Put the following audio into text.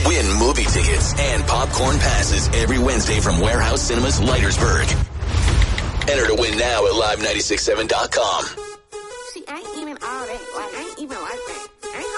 Win movie tickets and popcorn passes every Wednesday from Warehouse Cinemas, Leitersburg. Enter to win now at live967.com.